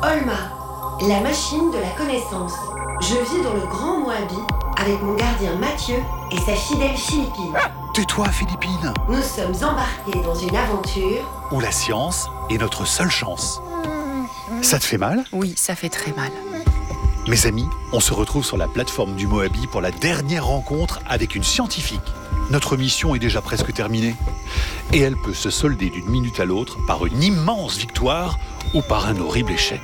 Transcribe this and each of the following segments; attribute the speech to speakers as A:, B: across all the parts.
A: Olma, la machine de la connaissance. Je vis dans le Grand Moabi avec mon gardien Mathieu et sa fidèle Philippine.
B: Tais-toi, Philippine.
A: Nous sommes embarqués dans une aventure
B: Où la science est notre seule chance. Ça te fait mal ?
C: Oui, ça fait très mal.
B: Mes amis, on se retrouve sur la plateforme du Moabi pour la dernière rencontre avec une scientifique. Notre mission est déjà presque terminée. Et elle peut se solder d'une minute à l'autre par une immense victoire ou par un horrible échec.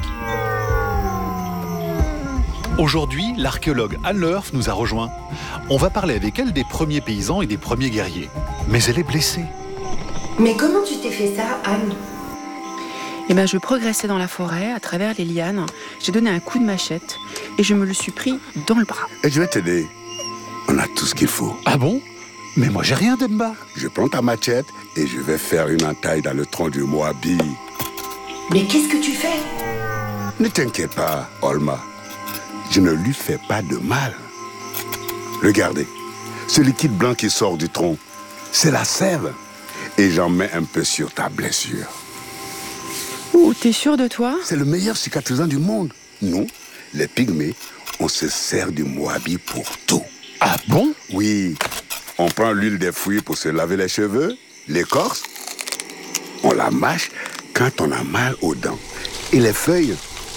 B: Aujourd'hui, l'archéologue Anne Leurf nous a rejoints. On va parler avec elle des premiers paysans et des premiers guerriers. Mais elle est blessée.
A: Mais comment tu t'es fait ça, Anne ?
C: Je progressais dans la forêt, à travers les lianes. J'ai donné un coup de machette et je me le suis pris dans le bras.
D: Et je vais t'aider. On a tout ce qu'il faut.
B: Ah bon ? Mais moi j'ai rien, Demba.
D: Je prends ta machette et je vais faire une entaille dans le tronc du Moabi.
A: Mais qu'est-ce que tu fais ?
D: Ne t'inquiète pas, Olma. Je ne lui fais pas de mal. Regardez, ce liquide blanc qui sort du tronc, c'est la sève. Et j'en mets un peu sur ta blessure.
C: Oh, t'es sûr de toi ?
D: C'est le meilleur cicatrisant du monde. Nous, les pygmées, on se sert du Moabi pour tout.
B: Ah bon ?
D: Oui, on prend l'huile des fruits pour se laver les cheveux, l'écorce, on la mâche quand on a mal aux dents. Et les feuilles,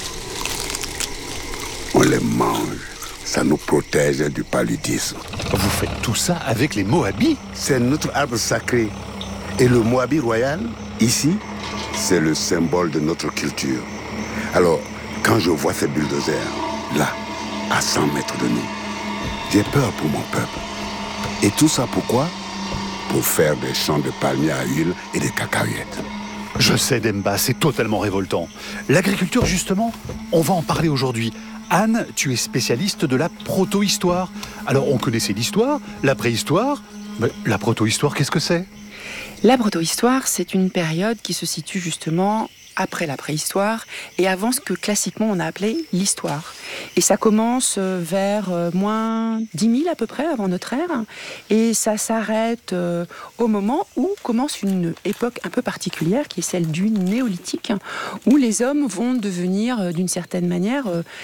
D: on les mange. Ça nous protège du paludisme.
B: Vous faites tout ça avec les Moabis ?
D: C'est notre arbre sacré. Et le Moabi royal, ici, c'est le symbole de notre culture. Alors, quand je vois ces bulldozers, là, à 100 mètres de nous, j'ai peur pour mon peuple. Et tout ça pourquoi ? Pour faire des champs de palmiers à huile et des cacahuètes.
B: Je sais, Demba, c'est totalement révoltant. L'agriculture, justement, on va en parler aujourd'hui. Anne, tu es spécialiste de la proto-histoire. Alors, on connaissait l'histoire, la préhistoire, mais la proto-histoire, qu'est-ce que c'est ?
C: La protohistoire, c'est une période qui se situe justement après la préhistoire et avant ce que classiquement on a appelé l'histoire. Et ça commence vers moins 10 000 à peu près avant notre ère et ça s'arrête au moment où commence une époque un peu particulière qui est celle du néolithique où les hommes vont devenir d'une certaine manière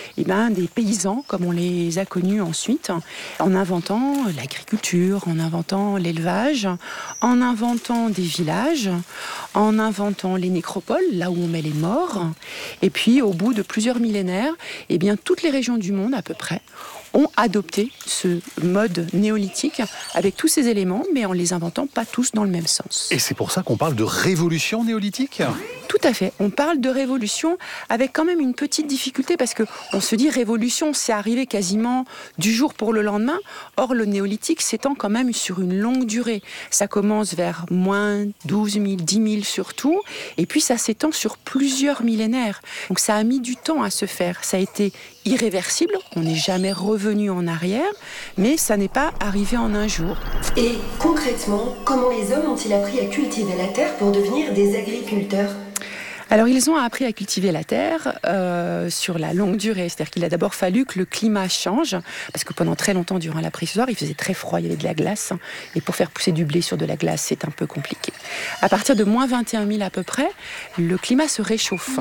C: des paysans comme on les a connus ensuite en inventant l'agriculture, en inventant l'élevage, en inventant des villages, en inventant les nécropoles, là où on met les morts. Et puis, au bout de plusieurs millénaires, toutes les régions du monde, à peu près, ont adopté ce mode néolithique avec tous ces éléments, mais en les inventant pas tous dans le même sens.
B: Et c'est pour ça qu'on parle de révolution néolithique ?
C: Tout à fait. On parle de révolution avec quand même une petite difficulté parce qu'on se dit révolution, c'est arrivé quasiment du jour pour le lendemain. Or, le néolithique s'étend quand même sur une longue durée. Ça commence vers moins 12 000, 10 000 surtout, et puis ça s'étend sur plusieurs millénaires. Donc ça a mis du temps à se faire. Ça a été irréversible, on n'est jamais revenu en arrière, mais ça n'est pas arrivé en un jour.
A: Et concrètement, comment les hommes ont-ils appris à cultiver la terre pour devenir des agriculteurs ?
C: Alors, ils ont appris à cultiver la terre sur la longue durée. C'est-à-dire qu'il a d'abord fallu que le climat change, parce que pendant très longtemps, durant la préhistoire, il faisait très froid, il y avait de la glace. Et pour faire pousser du blé sur de la glace, c'est un peu compliqué. À partir de moins 21 000 à peu près, le climat se réchauffe.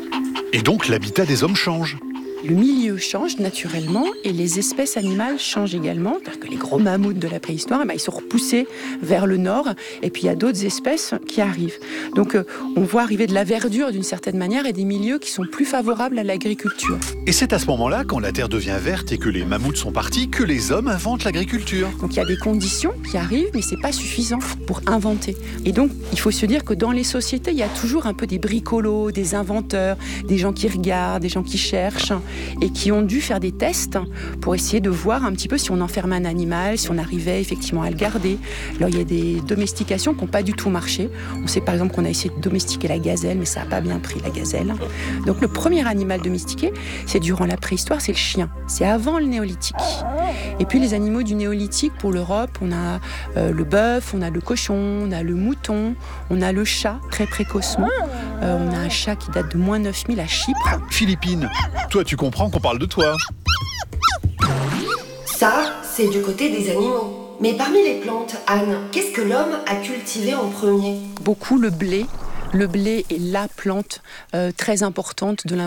B: Et donc, l'habitat des hommes change.
C: Le milieu change naturellement et les espèces animales changent également. C'est-à-dire que les gros mammouths de la préhistoire, ils sont repoussés vers le nord et puis il y a d'autres espèces qui arrivent. Donc on voit arriver de la verdure d'une certaine manière et des milieux qui sont plus favorables à l'agriculture.
B: Et c'est à ce moment-là, quand la terre devient verte et que les mammouths sont partis, que les hommes inventent l'agriculture.
C: Donc il y a des conditions qui arrivent, mais c'est pas suffisant pour inventer. Et donc il faut se dire que dans les sociétés, il y a toujours un peu des bricolos, des inventeurs, des gens qui regardent, des gens qui cherchent et qui ont dû faire des tests pour essayer de voir un petit peu si on enfermait un animal, si on arrivait effectivement à le garder. Alors il y a des domestications qui n'ont pas du tout marché. On sait par exemple qu'on a essayé de domestiquer la gazelle, mais ça n'a pas bien pris la gazelle. Donc le premier animal domestiqué, c'est durant la préhistoire, c'est le chien. C'est avant le néolithique. Et puis les animaux du néolithique, pour l'Europe, on a le bœuf, on a le cochon, on a le mouton, on a le chat très précocement. On a un chat qui date de moins 9000 à Chypre.
B: Philippine, toi tu comprends qu'on parle de toi.
A: Ça, c'est du côté des animaux. Mais parmi les plantes, Anne, qu'est-ce que l'homme a cultivé en premier ?
C: Beaucoup le blé. Le blé est la plante très importante de